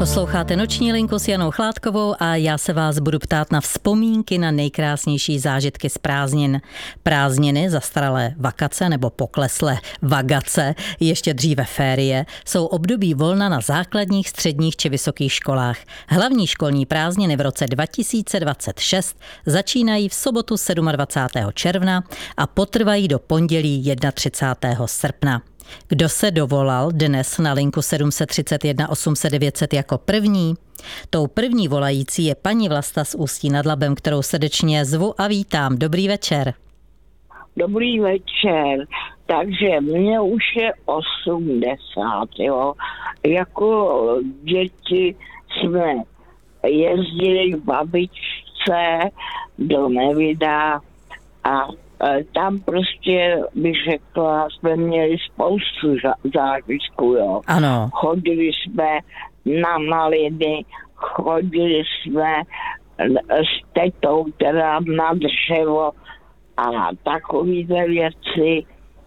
Posloucháte Noční linku s Janou Chládkovou a já se vás budu ptát na vzpomínky na nejkrásnější zážitky z prázdnin. Prázdniny, zastaralé vakace nebo pokleslé vagace, ještě dříve férie, jsou období volna na základních, středních či vysokých školách. Hlavní školní prázdniny v roce 2026 začínají v sobotu 27. června a potrvají do pondělí 31. srpna. Kdo se dovolal dnes na linku 731 800 900 jako první? Tou první volající je paní Vlasta z Ústí nad Labem, kterou srdečně zvu a vítám. Dobrý večer. Dobrý večer. Takže mně už je 80, jo. Jako děti jsme jezdili k babičce do Nevida a tam prostě, bych řekla, jsme měli spoustu zážitků, jo. Ano. Chodili jsme na maliny, chodili jsme s tetou teda na dřevo a takovýhle věci.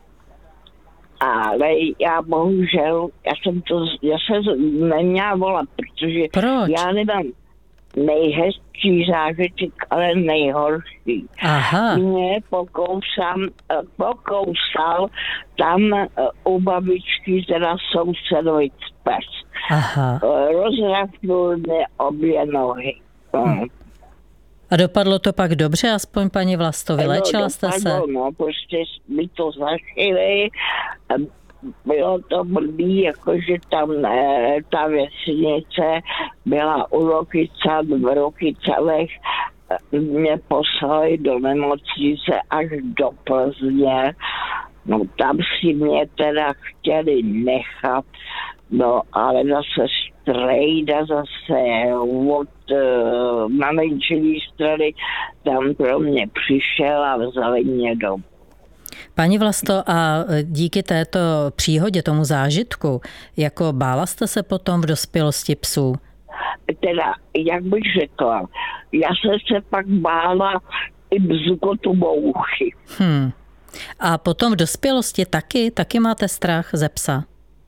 Ale já bohužel, já jsem neměla volat, protože Proč? já nemám nejhezčí zážitek, ale nejhorší. Aha. Mě pokousal tam u babičky teda sousedovic pes. Aha. Rozrafnul mě obě nohy. A dopadlo to pak dobře, aspoň paní Vlasto, vylečila jste se? No, prostě mi to zašili. Bylo to blbý, jakože tam ta vesnice byla u Rokycalech, mě poslali do nemocnice až do Plzně. No tam si mě teda chtěli nechat, no ale zase strejda od mamenčení strany tam pro mě přišel a vzali mě domů. Paní Vlasto, a díky této příhodě, tomu zážitku, jako bála jste se potom v dospělosti psů? Teda, jak bych řekla, já jsem se pak bála i bzukotu mouchy. A potom v dospělosti taky máte strach ze psa?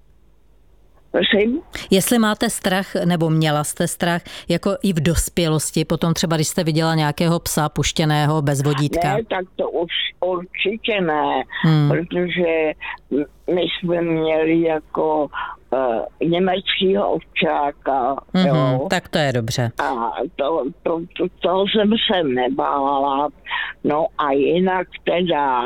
Prosím? Jestli máte strach, nebo měla jste strach, jako i v dospělosti, potom třeba, když jste viděla nějakého psa puštěného bez vodítka? Ne, tak to už určitě ne, protože my jsme měli jako německého ovčáka, jo. Tak to je dobře. A to jsem se nebála, no a jinak teda...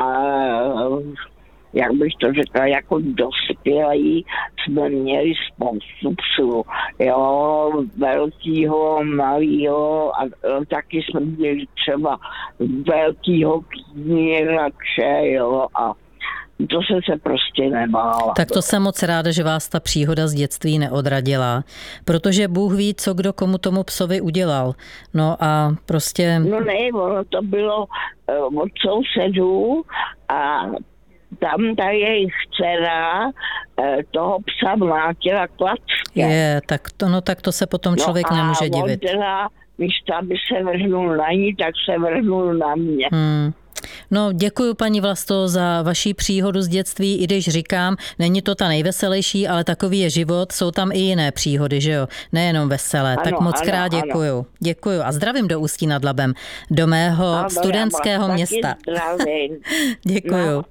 jak bych to řekla, jako dospělí jsme měli spoustu psů, jo, velkýho, malýho a taky jsme měli třeba velkýho knírače, jo, a to jsem se prostě nebála. Tak to jsem moc ráda, že vás ta příhoda z dětství neodradila, protože Bůh ví, co kdo komu tomu psovi udělal. No a prostě... No ne, ono to bylo od sousedů a tam ta jejich dcera toho psa mlátila klacky. Tak to se potom člověk nemůže divit. No a on teda, místo aby se vrhnul na ní, tak se vrhnul na mě. No, děkuji paní Vlasto za vaši příhodu z dětství, i když říkám, není to ta nejveselější, ale takový je život, jsou tam i jiné příhody, že jo, nejenom veselé, tak moc krát děkuju. Ano. Děkuju a zdravím do Ústí nad Labem, do mého studentského města. Děkuju.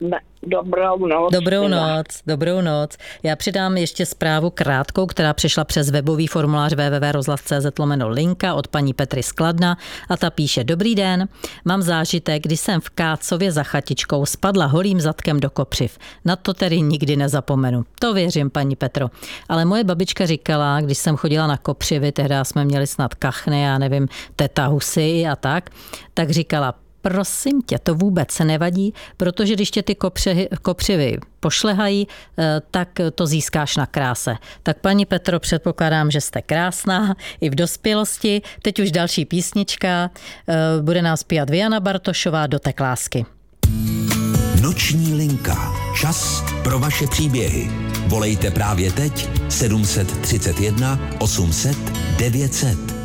Dobrou noc. Já přidám ještě zprávu krátkou, která přišla přes webový formulář www.rozhlas.cz/linka od paní Petry z Kladna a ta píše: Dobrý den, mám zážitek, když jsem v Kácově za chatičkou spadla holým zadkem do kopřiv. Na to tedy nikdy nezapomenu. To věřím, paní Petro. Ale moje babička říkala, když jsem chodila na kopřivy, tehdy jsme měli snad kachny, já nevím, teta husy a tak říkala: Prosím tě, to vůbec se nevadí, protože když tě ty kopřivy pošlehají, tak to získáš na kráse. Tak paní Petro, předpokládám, že jste krásná i v dospělosti. Teď už další písnička, bude nás zpívat Viana Bartošová, Dotek lásky. Noční linka. Čas pro vaše příběhy. Volejte právě teď 731 800 900.